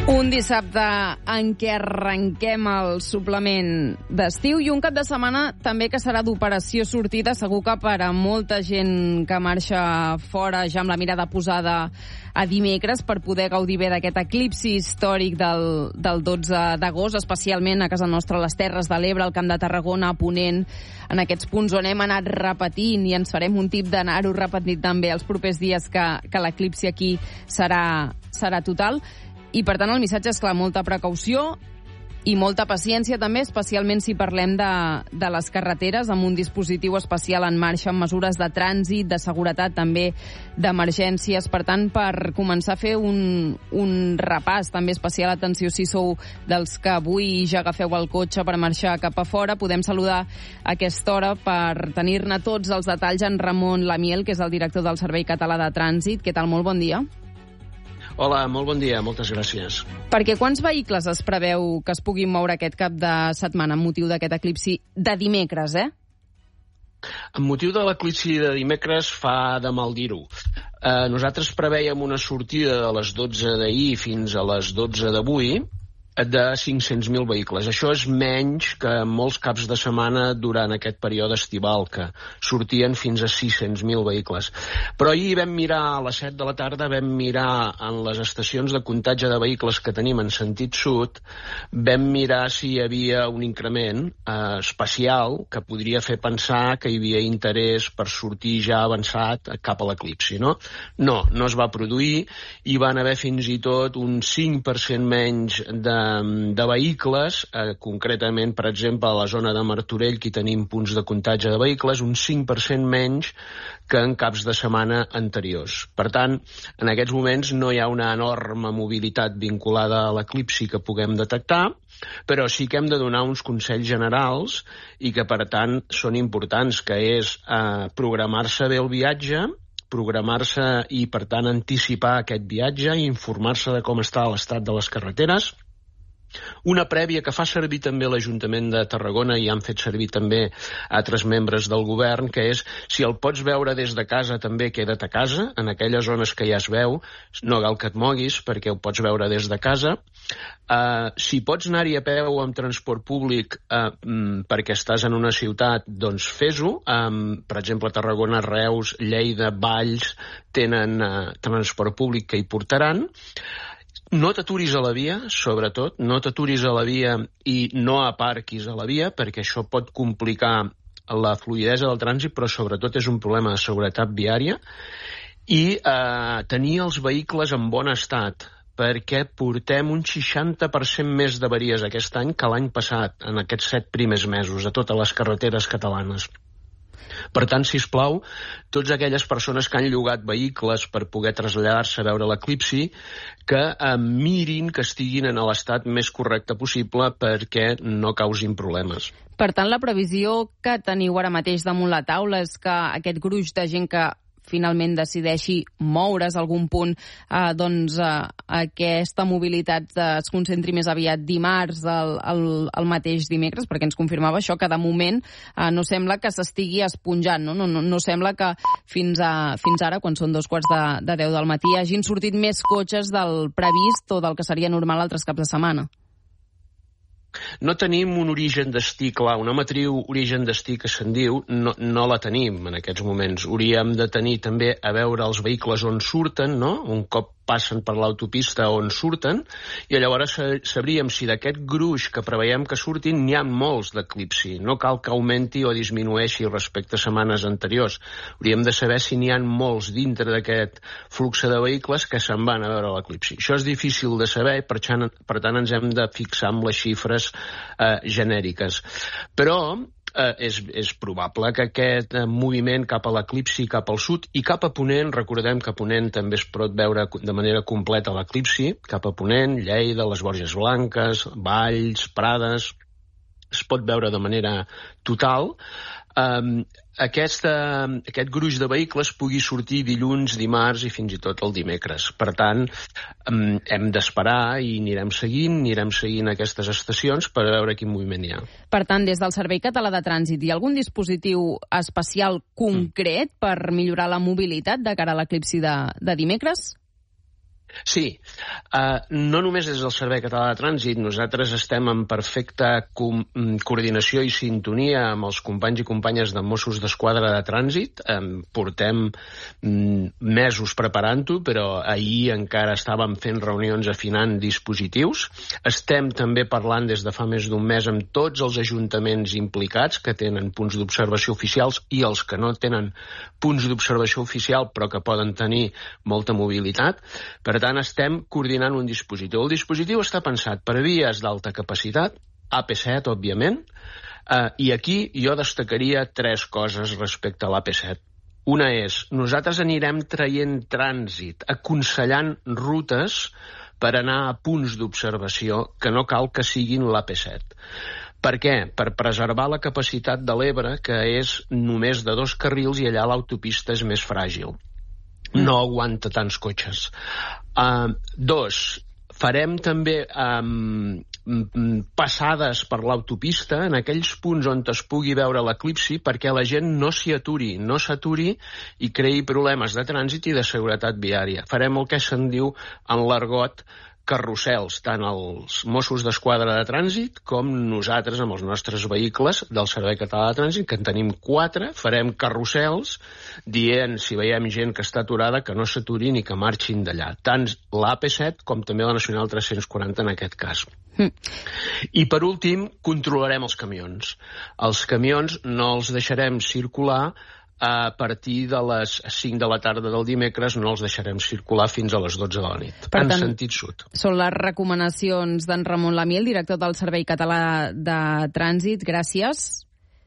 Un dissabte en què arrenquem el suplement d'estiu i un cap de setmana també que serà d'operació sortida, segur que per a molta gent que marxa fora ja amb la mirada posada a dimecres per poder gaudir bé d'aquest eclipsi històric del 12 d'agost, especialment a casa nostra, a les Terres de l'Ebre, al Camp de Tarragona, a Ponent, en aquests punts on hem anat repetint i ens farem un tip d'anar-ho repetint també els propers dies que l'eclipsi aquí serà total. I, per tant, el missatge és clar, molta precaució i molta paciència també, especialment si parlem de les carreteres, amb un dispositiu especial en marxa, amb mesures de trànsit, de seguretat, també d'emergències. Per tant, per començar a fer un repàs, també especial atenció si sou dels que avui ja agafeu el cotxe per marxar cap a fora, podem saludar a aquesta hora per tenir-ne tots els detalls en Ramon Lamiel, que és el director del Servei Català de Trànsit. Què tal? Molt bon dia. Hola, molt bon dia, moltes gràcies. Perquè quants vehicles es preveu que es puguin moure aquest cap de setmana amb motiu d'aquest eclipsi de dimecres, Amb motiu de l'eclipsi de dimecres fa de mal dir-ho. Nosaltres prevèiem una sortida de les 12 d'ahir fins a les 12 d'avui de 500.000 vehicles. Això és menys que molts caps de setmana durant aquest període estival, que sortien fins a 600.000 vehicles. Però ahir vam mirar, a les 7 de la tarda, vam mirar en les estacions de comptatge de vehicles que tenim en sentit sud, vam mirar si hi havia un increment especial que podria fer pensar que hi havia interès per sortir ja avançat cap a l'eclipsi, no? No es va produir i van haver fins i tot un 5% menys de vehicles, concretament, per exemple, a la zona de Martorell, que hi tenim punts de comptatge de vehicles, un 5% menys que en caps de setmana anteriors. Per tant, en aquests moments no hi ha una enorme mobilitat vinculada a l'eclipsi que puguem detectar, però sí que hem de donar uns consells generals i que, per tant, són importants, que és programar-se bé el viatge, programar-se i, per tant, anticipar aquest viatge i informar-se de com està l'estat de les carreteres. Una prèvia que fa servir també l'Ajuntament de Tarragona i han fet servir també altres membres del govern, que és, si el pots veure des de casa, també queda't a casa, en aquelles zones que ja es veu, no cal que et moguis perquè ho pots veure des de casa. Si pots anar-hi a peu amb transport públic perquè estàs en una ciutat, doncs fes-ho. Per exemple, Tarragona, Reus, Lleida, Valls tenen transport públic que hi portaran. No t'aturis a la via, sobretot, no t'aturis a la via i no aparquis a la via, perquè això pot complicar la fluïdesa del trànsit, però sobretot és un problema de seguretat viària. I tenir els vehicles en bon estat, perquè portem un 60% més d'avaries aquest any que l'any passat, en aquests 7 primers mesos, a totes les carreteres catalanes. Per tant, sisplau, totes aquelles persones que han llogat vehicles per poder traslladar-se a veure l'eclipsi, que mirin que estiguin en l'estat més correcte possible perquè no causin problemes. Per tant, la previsió que teniu ara mateix damunt la taula és que aquest gruix de gent que finalment decideixi moure's a algun punt, aquesta mobilitat es concentri més aviat dimarts el mateix dimecres, perquè ens confirmava això, que de moment no sembla que s'estigui esponjant, no sembla que fins ara, quan són 2:15 del matí, hagin sortit més cotxes del previst o del que seria normal altres caps de setmana. No tenim un origen destí clar, una matriu origen destí que se'n diu, no la tenim en aquests moments. Hauríem de tenir també a veure els vehicles on surten, no? Un cop passen per l'autopista on surten, i llavors sabríem si d'aquest gruix que preveiem que surtin n'hi ha molts d'eclipsi. No cal que augmenti o disminueixi respecte a setmanes anteriors. Hauríem de saber si n'hi ha molts dintre d'aquest flux de vehicles que se'n van a veure l'eclipsi. Això és difícil de saber, per tant ens hem de fixar en les xifres genèriques. Però és probable que aquest moviment cap a l'eclipsi, cap al sud i cap a Ponent, recordem que a Ponent també es pot veure de manera completa l'eclipsi, cap a Ponent, Lleida, les Borges Blanques, Valls, Prades, es pot veure de manera total. Aquest gruix de vehicles pugui sortir dilluns, dimarts i fins i tot el dimecres. Per tant, hem d'esperar i anirem seguint aquestes estacions per veure quin moviment hi ha. Per tant, des del Servei Català de Trànsit, hi ha algun dispositiu especial concret per millorar la mobilitat de cara a l'eclipsi de dimecres? Sí, no només des del Servei Català de Trànsit, nosaltres estem en perfecta coordinació i sintonia amb els companys i companyes de Mossos d'Esquadra de Trànsit. Portem mesos preparant-ho, però ahir encara estàvem fent reunions afinant dispositius. Estem també parlant des de fa més d'un mes amb tots els ajuntaments implicats que tenen punts d'observació oficials i els que no tenen punts d'observació oficial però que poden tenir molta mobilitat. Per tant, estem coordinant un dispositiu. El dispositiu està pensat per vies d'alta capacitat, AP7, òbviament, i aquí jo destacaria 3 coses respecte a l'AP7. Una és, nosaltres anirem traient trànsit, aconsellant rutes per anar a punts d'observació que no cal que siguin l'AP7. Per què? Per preservar la capacitat de l'Ebre, que és només de 2 carrils i allà l'autopista és més fràgil. No aguanta tants cotxes. 2, farem també passades per l'autopista en aquells punts on es pugui veure l'eclipsi perquè la gent no s'aturi i creï problemes de trànsit i de seguretat viària. Farem el que se'n diu en l'argot carrusels, tant els Mossos d'Esquadra de Trànsit com nosaltres amb els nostres vehicles del Servei Català de Trànsit, que en tenim 4, farem carrusels dient, si veiem gent que està aturada, que no s'aturi ni que marxin d'allà. Tant l'AP7 com també la Nacional 340 en aquest cas. I per últim, controlarem els camions. Els camions no els deixarem circular a partir de les 5 de la tarda del dimecres, no els deixarem circular fins a les 12 de la nit, en sentit sud. Són les recomanacions d'en Ramon Lamiel, director del Servei Català de Trànsit. Gràcies.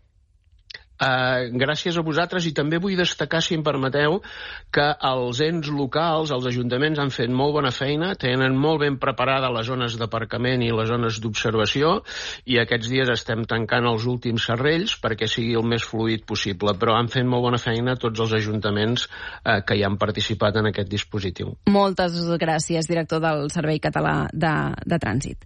Gràcies a vosaltres, i també vull destacar, si em permeteu, que els ens locals, els ajuntaments han fet molt bona feina, tenen molt ben preparades les zones d'aparcament i les zones d'observació, i aquests dies estem tancant els últims serrells perquè sigui el més fluid possible, però han fet molt bona feina tots els ajuntaments que hi han participat en aquest dispositiu. Moltes gràcies, director del Servei Català de Trànsit.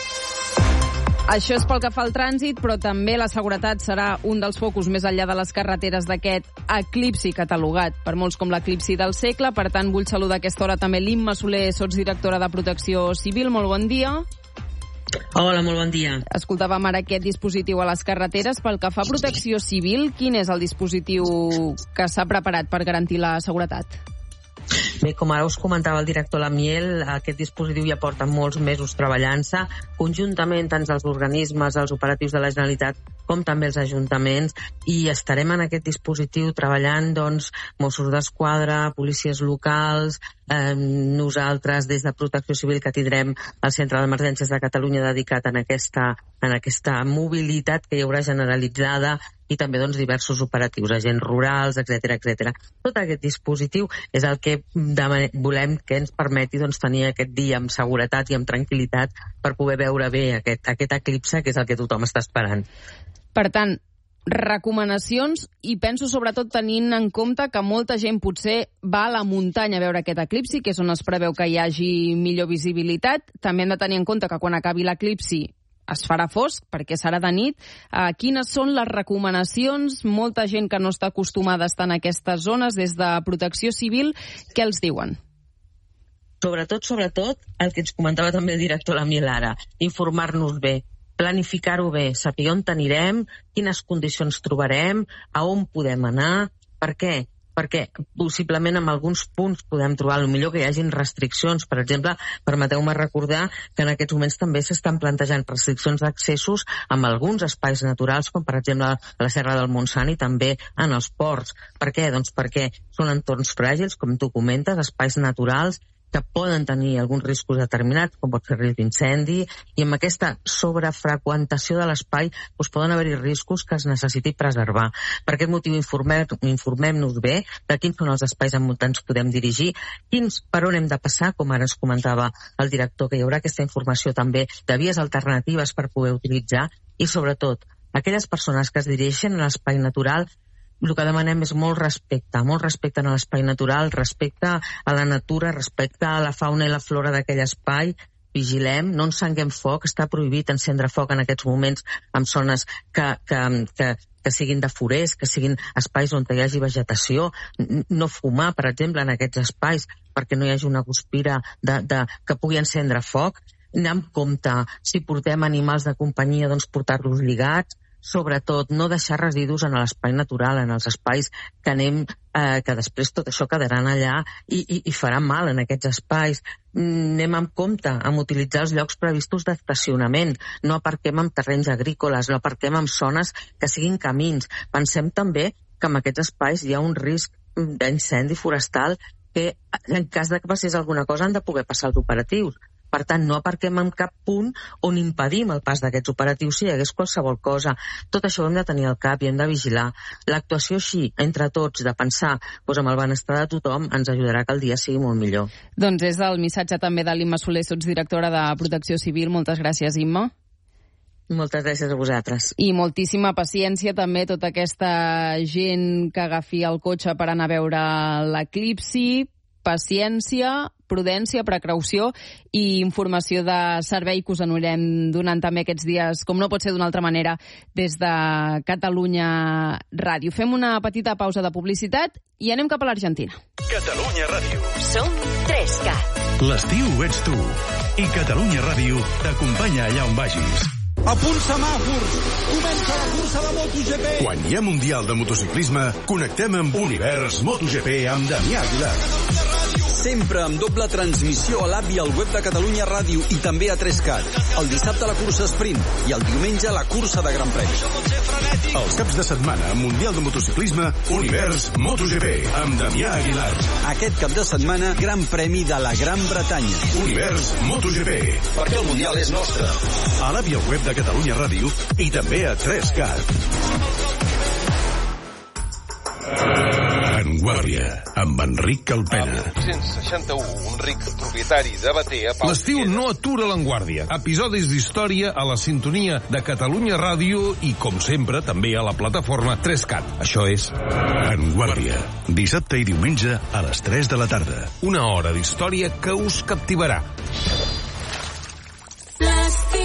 Això és pel que fa al trànsit, però també la seguretat serà un dels focus més enllà de les carreteres d'aquest eclipsi catalogat per molts com l'eclipsi del segle. Per tant, vull saludar a aquesta hora també l'Imma Soler, sotsdirectora de Protecció Civil. Molt bon dia. Hola, molt bon dia. Escoltàvem ara aquest dispositiu a les carreteres. Pel que fa a Protecció Civil, quin és el dispositiu que s'ha preparat per garantir la seguretat? Bé, com ara us comentava el director Lamiel, aquest dispositiu ja porta molts mesos treballant-se, conjuntament tant els organismes, els operatius de la Generalitat, com també els ajuntaments, i estarem en aquest dispositiu treballant, doncs, Mossos d'Esquadra, policies locals, nosaltres des de Protecció Civil, que tindrem el Centre d'Emergències de Catalunya dedicat en aquesta mobilitat que hi haurà generalitzada, i també doncs, diversos operatius, agents rurals, etc. Tot aquest dispositiu és el que volem que ens permeti doncs, tenir aquest dia amb seguretat i amb tranquil·litat per poder veure bé aquest eclipse, que és el que tothom està esperant. Per tant, recomanacions, i penso sobretot tenint en compte que molta gent potser va a la muntanya a veure aquest eclipsi, que és on es preveu que hi hagi millor visibilitat. També hem de tenir en compte que quan acabi l'eclipsi es farà fosc, perquè serà de nit. Quines són les recomanacions? Molta gent que no està acostumada a estar en aquestes zones, des de Protecció Civil, què els diuen? Sobretot, el que ens comentava també el director Lamiel ara, informar-nos bé, planificar-ho bé, saber on anirem, quines condicions trobarem, a on podem anar, per què? Perquè possiblement en alguns punts podem trobar potser que hi hagin restriccions. Per exemple, permeteu-me recordar que en aquests moments també s'estan plantejant restriccions d'accessos amb alguns espais naturals, com per exemple a la Serra del Montsant i també en els ports. Per què? Doncs perquè són entorns fràgils, com tu comentes, espais naturals que poden tenir alguns riscos determinats, com pot ser risc d'incendi, i amb aquesta sobrefreqüentació de l'espai poden haver-hi riscos que es necessiti preservar. Per aquest motiu informem-nos bé de quins són els espais on ens podem dirigir, per on hem de passar, com ara ens comentava el director, que hi haurà aquesta informació també de vies alternatives per poder utilitzar, i sobretot, aquelles persones que es dirigeixen a l'espai natural, el que demanem és molt respecte a l'espai natural, respecte a la natura, respecte a la fauna i la flora d'aquell espai. Vigilem, no encenguem foc, està prohibit encendre foc en aquests moments en zones que que siguin de forest, que siguin espais on hi hagi vegetació, no fumar, per exemple, en aquests espais, perquè no hi hagi una guspira que pugui encendre foc, anar amb compte, si portem animals de companyia, doncs portar-los lligats, sobretot no deixar residus en l'espai natural, en els espais que anem, que després tot això quedaran allà i farà mal en aquests espais. Anem amb compte amb utilitzar els llocs previstos d'estacionament, no aparquem en terrenys agrícoles, no aparquem en zones que siguin camins. Pensem també que en aquests espais hi ha un risc d'incendi forestal que en cas de que passés alguna cosa han de poder passar els operatius. Per tant, no aparquem en cap punt on impedim el pas d'aquests operatius si hi hagués qualsevol cosa. Tot això ho hem de tenir al cap i hem de vigilar. L'actuació així, entre tots, de pensar amb el benestar de tothom, ens ajudarà que el dia sigui molt millor. Doncs és el missatge també de l'Imma Soler, sotsdirectora de Protecció Civil. Moltes gràcies, Imma. Moltes gràcies a vosaltres. I moltíssima paciència també tota aquesta gent que agafi el cotxe per anar a veure l'eclipsi. Paciència, prudència, precaució i informació de servei que us anirem donant també aquests dies, com no pot ser d'una altra manera, des de Catalunya Ràdio. Fem una petita pausa de publicitat i anem cap a l'Argentina. Catalunya Ràdio. Som 3CAT. L'estiu ets tu. I Catalunya Ràdio t'acompanya allà on vagis. A punt semàfors! Comença la cursa de MotoGP! Quan hi ha Mundial de Motociclisme, connectem amb Univers MotoGP amb Damià Aguilar. Sempre amb doble transmissió a l'app i al web de Catalunya Ràdio i també a 3CAT. El dissabte la cursa sprint i el diumenge la cursa de Gran Premi. Els caps de setmana, Mundial de Motociclisme, Univers MotoGP amb Damià Aguilar. Aquest cap de setmana, Gran Premi de la Gran Bretanya. Univers MotoGP. Perquè el Mundial és nostre. A l'app i al web de Catalunya Ràdio i també a 3CAT. En Guàrdia, amb Enric Calpena. Amb 161, un ric propietari de Bater a Pau. L'estiu no atura l'Enguàrdia. Episodis d'història a la sintonia de Catalunya Ràdio i, com sempre, també a la plataforma 3CAT. Això és En Guàrdia, dissabte i diumenge a les 3 de la tarda. Una hora d'història que us captivarà. L'estiu